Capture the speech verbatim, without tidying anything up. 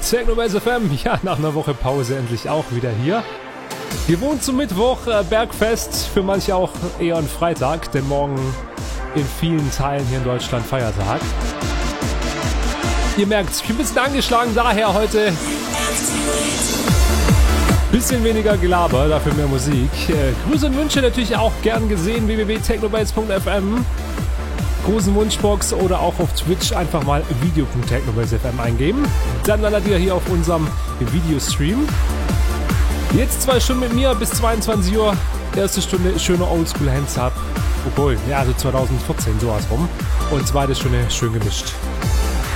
Technobase F M, ja, nach einer Woche Pause endlich auch wieder hier. Gewohnt zum Mittwoch, äh, Bergfest, für manche auch eher ein Freitag, denn morgen in vielen Teilen hier in Deutschland Feiertag. Ihr merkt, ich bin ein bisschen angeschlagen, daher heute bisschen weniger Gelaber, dafür mehr Musik. Äh, Grüße und Wünsche natürlich auch gern gesehen, w w w punkt technobase punkt f m. Großen Wunschbox oder auch auf Twitch einfach mal video punkt technobase punkt f m eingeben. Dann landet ihr hier auf unserem Videostream. Jetzt zwei Stunden mit mir bis zweiundzwanzig Uhr. Erste Stunde schöner Oldschool Hands Up. Obwohl, ja, so zwanzig vierzehn sowas rum. Und zweite Stunde schön gemischt.